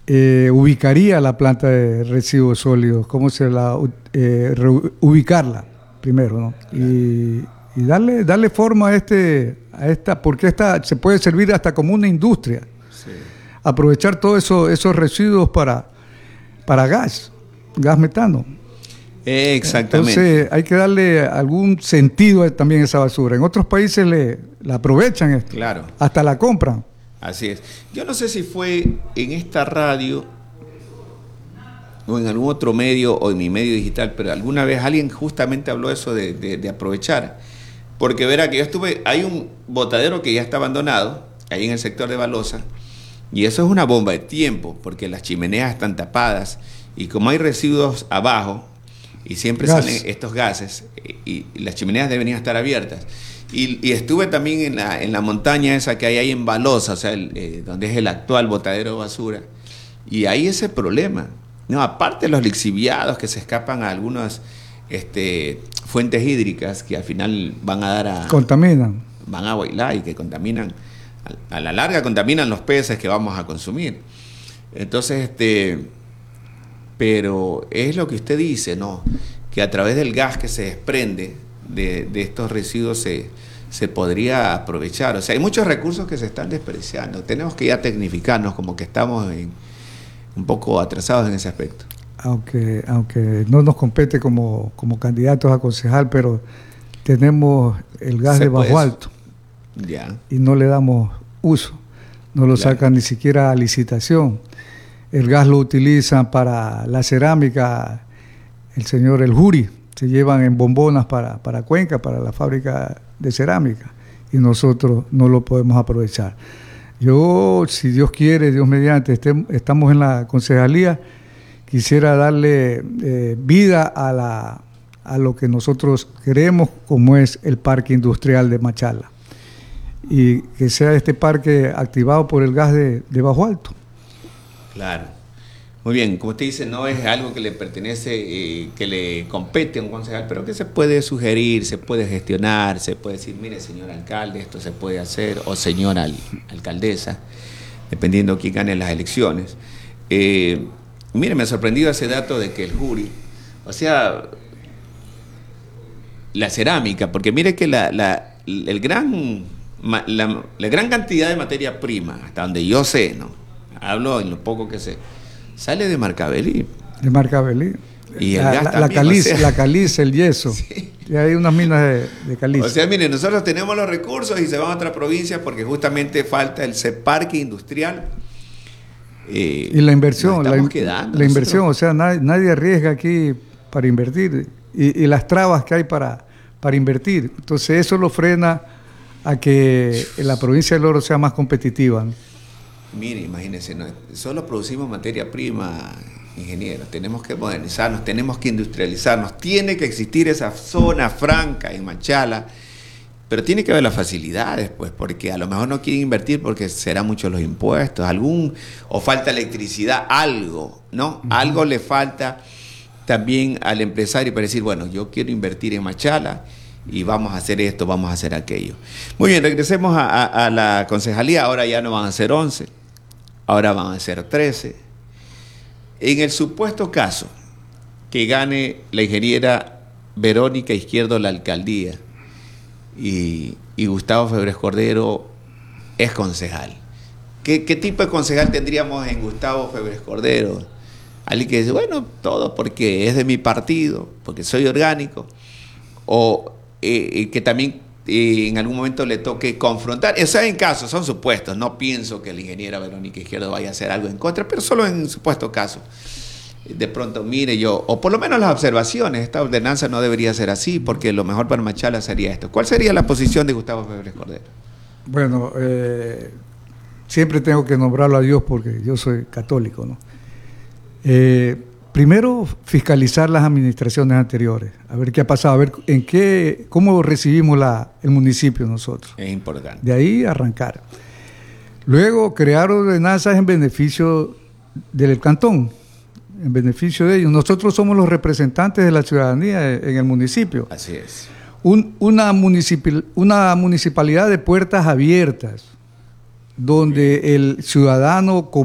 ubicaría la planta de residuos sólidos, cómo se la ubicarla primero, ¿no? Y darle forma a esta, porque esta se puede servir hasta como una industria. Sí. Aprovechar todos esos residuos para gas metano. Exactamente. Entonces hay que darle algún sentido también a esa basura. En otros países la aprovechan esto, Claro. hasta la compran. Así es. Yo no sé si fue en esta radio o en algún otro medio o en mi medio digital, pero alguna vez alguien justamente habló eso de aprovechar. Porque verá que hay un botadero que ya está abandonado, ahí en el sector de Balosa, y eso es una bomba de tiempo, porque las chimeneas están tapadas, y como hay residuos abajo, y siempre salen estos gases, y las chimeneas deberían estar abiertas. Y estuve también en la montaña esa que hay ahí en Balosa, o sea, donde es el actual botadero de basura, y hay ese problema. No, aparte de los lixiviados que se escapan a algunas fuentes hídricas que al final van a bailar y que contaminan, a la larga contaminan los peces que vamos a consumir. Entonces, pero es lo que usted dice, ¿no? Que a través del gas que se desprende de estos residuos se podría aprovechar. O sea, hay muchos recursos que se están desperdiciando. Tenemos que ya tecnificarnos, como que estamos un poco atrasados en ese aspecto. Aunque no nos compete como candidatos a concejal, pero tenemos el gas de bajo alto. Ya. Y no le damos uso, no lo sacan ni siquiera a licitación. El gas lo utilizan para la cerámica, el Juri, se llevan en bombonas para Cuenca, para la fábrica de cerámica, y nosotros no lo podemos aprovechar. Yo, si Dios quiere, Dios mediante, estamos en la concejalía, quisiera darle vida a lo que nosotros queremos, como es el parque industrial de Machala, y que sea este parque activado por el gas de bajo alto. Claro. Muy bien, como usted dice, no es algo que le pertenece, que le compete a un concejal, pero que se puede sugerir, se puede gestionar, se puede decir, mire, señor alcalde, esto se puede hacer, o señora alcaldesa, dependiendo de quién gane las elecciones. Mire, me ha sorprendido ese dato de que el Juri, o sea, la cerámica, porque mire que la gran cantidad de materia prima, hasta donde yo sé, ¿no? Hablo en lo poco que sé, sale de Marcavelí. De Marcavelí. Y el gas también, la caliza, el yeso. Sí. Y hay unas minas de caliza. O sea, mire, nosotros tenemos los recursos y se van a otra provincia porque justamente falta el parque industrial. Y la inversión, la inversión, o sea, nadie arriesga aquí para invertir. Y las trabas que hay para invertir. Entonces eso lo frena a que la provincia del Oro sea más competitiva, ¿no? Mire, imagínense, no, solo producimos materia prima, ingeniero, tenemos que modernizarnos, tenemos que industrializarnos, tiene que existir esa zona franca en Machala, pero tiene que haber las facilidades, pues, porque a lo mejor no quieren invertir porque serán muchos los impuestos, o falta electricidad, algo, ¿no? Algo le falta también al empresario para decir, bueno, yo quiero invertir en Machala y vamos a hacer esto, vamos a hacer aquello. Muy bien, regresemos a la concejalía. Ahora ya no van a ser 11, ahora van a ser 13. En el supuesto caso que gane la ingeniera Verónica Izquierdo la alcaldía y Gustavo Febres Cordero es concejal, ¿qué tipo de concejal tendríamos en Gustavo Febres Cordero? Alguien que dice, bueno, todo porque es de mi partido, porque soy orgánico, o que también en algún momento le toque confrontar. O sea, en caso, son supuestos, no pienso que la ingeniera Verónica Izquierdo vaya a hacer algo en contra, pero solo en supuesto caso. De pronto, mire yo, o por lo menos las observaciones, esta ordenanza no debería ser así, porque lo mejor para Machala sería esto. ¿Cuál sería la posición de Gustavo Febres Cordero? Bueno, siempre tengo que nombrarlo a Dios porque yo soy católico, ¿no? Primero, fiscalizar las administraciones anteriores, a ver qué ha pasado, a ver cómo recibimos el municipio nosotros. Es importante. De ahí arrancar. Luego, crear ordenanzas en beneficio del cantón, en beneficio de ellos. Nosotros somos los representantes de la ciudadanía en el municipio. Así es. Una municipalidad de puertas abiertas, donde el ciudadano